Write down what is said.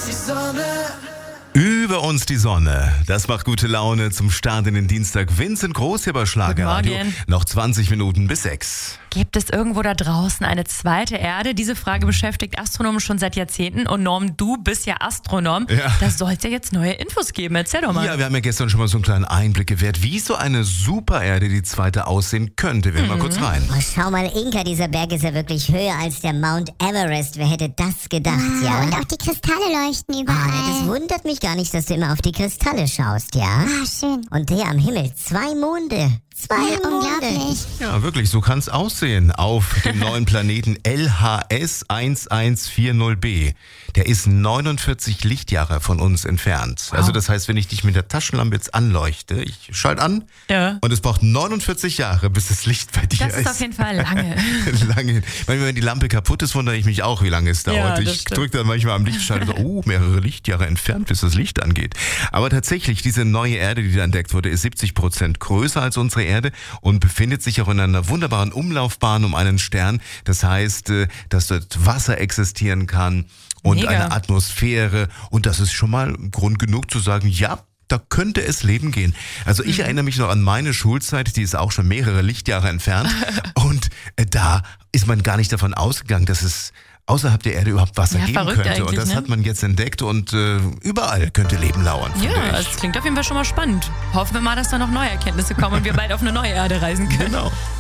Über uns die Sonne. Das macht gute Laune zum Start in den Dienstag. Vincent Groß hier bei Schlagerradio. Guten Morgen. Noch 20 Minuten bis 6. Gibt es irgendwo da draußen eine zweite Erde? Diese Frage beschäftigt Astronomen schon seit Jahrzehnten. Und Norm, du bist ja Astronom. Ja. Da soll es ja jetzt neue Infos geben. Erzähl doch mal. Ja, wir haben ja gestern schon mal so einen kleinen Einblick gewährt, wie so eine Supererde, die zweite, aussehen könnte. Wir hören mal kurz rein. Oh, schau mal, Inka, dieser Berg ist ja wirklich höher als der Mount Everest. Wer hätte das gedacht, ja? Und auch die Kristalle leuchten überall. Das wundert mich gar nicht, dass du immer auf die Kristalle schaust, ja? Ah, schön. Und hier am Himmel 2 Monde. 2 Ja, Monde. unglaublich. Ja, wirklich, so kann es aussehen auf dem neuen Planeten LHS 1140b. Der ist 49 Lichtjahre von uns entfernt. Also das heißt, wenn ich dich mit der Taschenlampe jetzt anleuchte, ich schalte an und es braucht 49 Jahre, bis das Licht bei dir ist. Das ist auf jeden Fall lange. Lange. Wenn die Lampe kaputt ist, wundere ich mich auch, wie lange es dauert. Ja, das Ich stimmt. drücke dann manchmal am Lichtschalter so, mehrere Lichtjahre entfernt, bis das Licht angeht. Aber tatsächlich, diese neue Erde, die da entdeckt wurde, ist 70% größer als unsere Erde und befindet sich auch in einer wunderbaren Umlaufbahn um einen Stern. Das heißt, dass dort Wasser existieren kann und Mega. eine Atmosphäre. Und das ist schon mal Grund genug zu sagen, ja, da könnte es Leben gehen. Also ich erinnere mich noch an meine Schulzeit, die ist auch schon mehrere Lichtjahre entfernt. Und da ist man gar nicht davon ausgegangen, dass es außerhalb der Erde überhaupt Wasser Ja, geben verrückt könnte. Und eigentlich, das ne? hat man jetzt entdeckt und überall könnte Leben lauern. Ja, finde ich. das klingt auf jeden Fall schon mal spannend. Hoffen wir mal, dass da noch neue Erkenntnisse kommen und wir bald auf eine neue Erde reisen können. Genau.